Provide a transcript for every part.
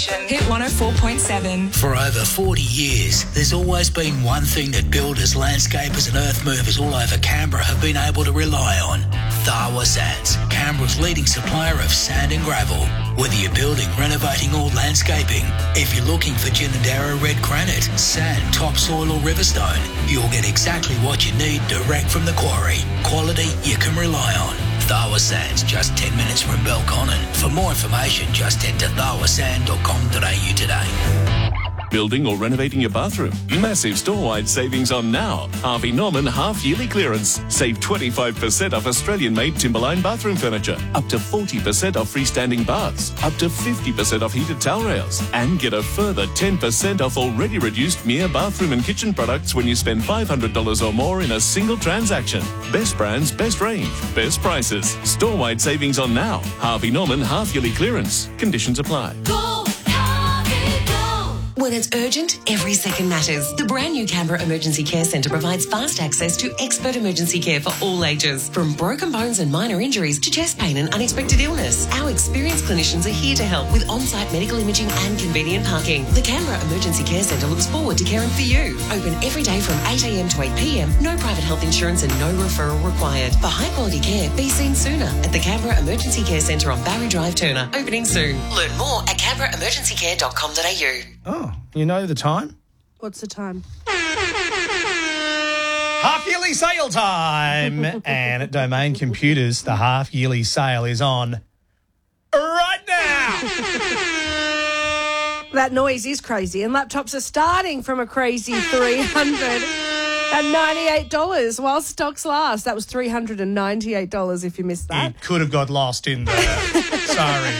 station. Hit 104.7. For over 40 years, there's always been one thing that builders, landscapers and earth movers all over Canberra have been able to rely on. Tharwa Sands, Canberra's leading supplier of sand and gravel. Whether you're building, renovating or landscaping, if you're looking for Ginninderra red granite, sand, topsoil or riverstone, you'll get exactly what you need direct from the quarry. Quality you can rely on. Tharwa Sands, just 10 minutes from Belconnen. For more information, just head to tharwasand.com.au today. Building or renovating your bathroom? Massive store-wide savings on now. Harvey Norman half-yearly clearance. Save 25% off Australian-made Timberline bathroom furniture. Up to 40% off freestanding baths. Up to 50% off heated towel rails. And get a further 10% off already reduced Mia bathroom and kitchen products when you spend $500 or more in a single transaction. Best brands, best range, best prices. Store-wide savings on now. Harvey Norman half-yearly clearance. Conditions apply. When it's urgent, every second matters. The brand new Canberra Emergency Care Centre provides fast access to expert emergency care for all ages. From broken bones and minor injuries to chest pain and unexpected illness, our experienced clinicians are here to help with on-site medical imaging and convenient parking. The Canberra Emergency Care Centre looks forward to caring for you. Open every day from 8 a.m. to 8 p.m. No private health insurance and no referral required. For high-quality care, be seen sooner at the Canberra Emergency Care Centre on Barry Drive, Turner. Opening soon. Learn more at canberraemergencycare.com.au. Oh, you know the time? What's the time? Half-yearly sale time. And at Domain Computers, the half-yearly sale is on right now. That noise is crazy, and laptops are starting from a crazy $398 while stocks last. That was $398 if you missed that. It could have got lost in there. Sorry.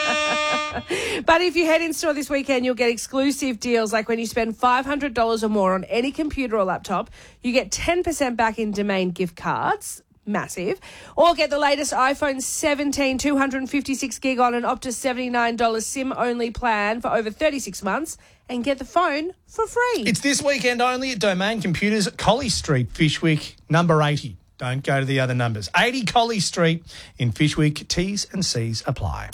But if you head in store this weekend, you'll get exclusive deals like when you spend $500 or more on any computer or laptop, you get 10% back in Domain gift cards. Massive. Or get the latest iPhone 17 256 gig on an Optus $79 SIM-only plan for over 36 months and get the phone for free. It's this weekend only at Domain Computers at Collie Street, Fyshwick, number 80. Don't go to the other numbers. 80 Collie Street in Fyshwick. T's and C's apply.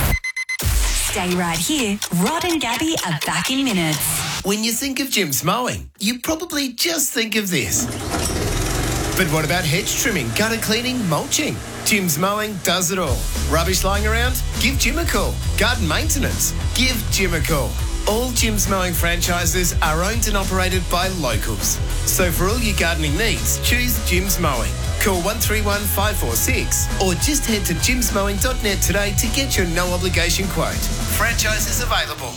Stay right here. Rod and Gabby are back in minutes. When you think of Jim's Mowing, you probably just think of this. But what about hedge trimming, gutter cleaning, mulching? Jim's Mowing does it all. Rubbish lying around? Give Jim a call. Garden maintenance? Give Jim a call. All Jim's Mowing franchises are owned and operated by locals. So for all your gardening needs, choose Jim's Mowing. Call 131 546 or just head to jimsmowing.net today to get your no obligation quote. Franchises available.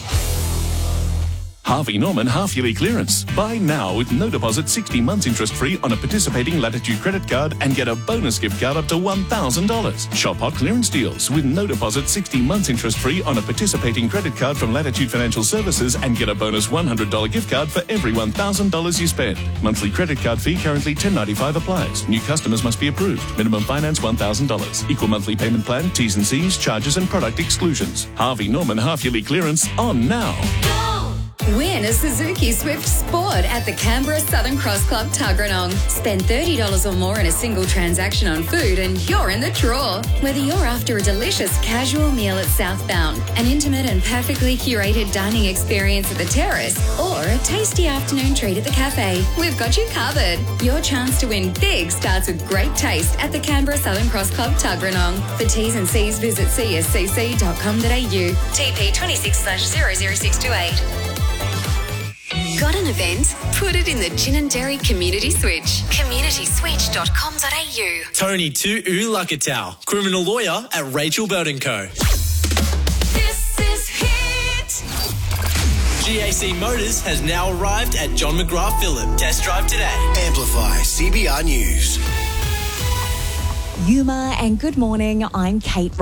Harvey Norman half-yearly clearance. Buy now with no deposit, 60 months interest-free on a participating Latitude credit card and get a bonus gift card up to $1,000. Shop hot clearance deals with no deposit, 60 months interest-free on a participating credit card from Latitude Financial Services and get a bonus $100 gift card for every $1,000 you spend. Monthly credit card fee currently $10.95 applies. New customers must be approved. Minimum finance $1,000. Equal monthly payment plan, T's and C's, charges and product exclusions. Harvey Norman half-yearly clearance on now. Win a Suzuki Swift Sport at the Canberra Southern Cross Club Tuggeranong. Spend $30 or more in a single transaction on food and you're in the draw. Whether you're after a delicious casual meal at Southbound, an intimate and perfectly curated dining experience at the Terrace, or a tasty afternoon treat at the cafe, we've got you covered. Your chance to win big starts with great taste at the Canberra Southern Cross Club Tuggeranong. For T's and C's, visit cscc.com.au. TP 26/00628. Got an event? Put it in the Ginninderra Community Switch. communityswitch.com.au. Tony Tu Lakatau, criminal lawyer at Rachel Burton Co. This is Hit. GAC Motors has now arrived at John McGrath Phillip. Test drive today. Amplify CBR News. Yuma and good morning. I'm Kate